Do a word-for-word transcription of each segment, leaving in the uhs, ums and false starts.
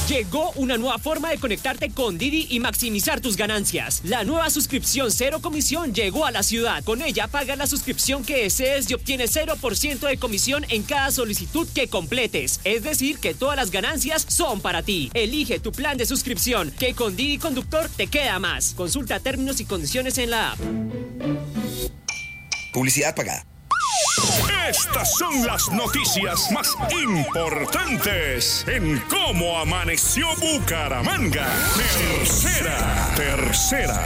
Llegó una nueva forma de conectarte con Didi y maximizar tus ganancias. La nueva suscripción cero comisión llegó a la ciudad. Con ella pagas la suscripción que desees y obtienes cero por ciento de comisión en cada solicitud que completes. Es decir, que todas las ganancias son para ti. Elige tu plan de suscripción, que con Didi Conductor te queda más. Consulta términos y condiciones en la app. Publicidad pagada. Estas son las noticias más importantes en Cómo Amaneció Bucaramanga. Tercera, tercera.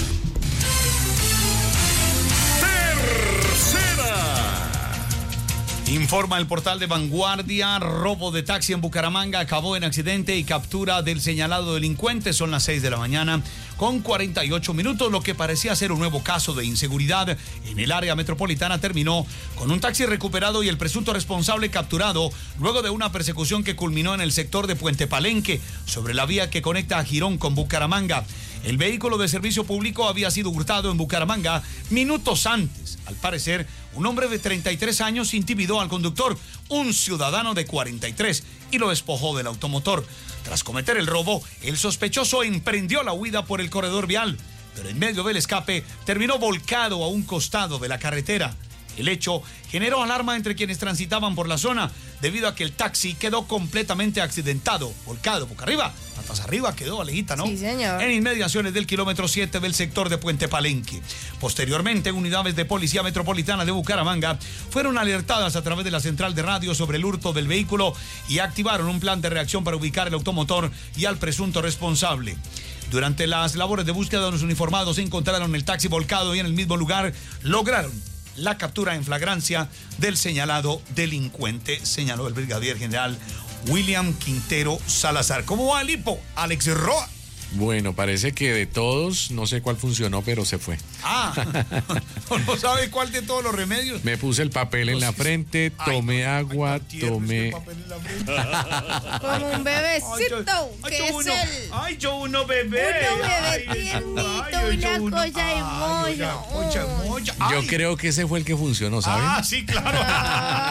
Informa el portal de Vanguardia, robo de taxi en Bucaramanga acabó en accidente y captura del señalado delincuente. Son las seis de la mañana con cuarenta y ocho minutos. Lo que parecía ser un nuevo caso de inseguridad en el área metropolitana terminó con un taxi recuperado y el presunto responsable capturado luego de una persecución que culminó en el sector de Puente Palenque, sobre la vía que conecta a Girón con Bucaramanga. El vehículo de servicio público había sido hurtado en Bucaramanga minutos antes. Al parecer, un hombre de treinta y tres años intimidó al conductor, un ciudadano de cuarenta y tres, y lo despojó del automotor. Tras cometer el robo, el sospechoso emprendió la huida por el corredor vial, pero en medio del escape terminó volcado a un costado de la carretera. El hecho generó alarma entre quienes transitaban por la zona, debido a que el taxi quedó completamente accidentado, volcado boca arriba, patas arriba, quedó alejita, ¿no? Sí, señor. En inmediaciones del kilómetro siete del sector de Puente Palenque. Posteriormente, unidades de Policía Metropolitana de Bucaramanga fueron alertadas a través de la central de radio sobre el hurto del vehículo y activaron un plan de reacción para ubicar el automotor y al presunto responsable. Durante las labores de búsqueda, los uniformados encontraron el taxi volcado y en el mismo lugar lograron la captura en flagrancia del señalado delincuente, señaló el brigadier general William Quintero Salazar. ¿Cómo va el hipo, Alex Roa? Bueno, parece que de todos, no sé cuál funcionó, pero se fue. Ah, ¿no sabe cuál de todos los remedios? Me puse el papel en la frente, tomé ay, agua, ay, tierno, tomé... es que el papel en la frente. Como un bebecito, ay, que yo es uno, el... Ay, yo uno bebé. Uno bebé Ay, tiernito, ay, yo una uno, cosa ay, hermosa. una cosa hermosa. Yo Ay. creo que ese fue el que funcionó, ¿saben? Ah, sí, claro.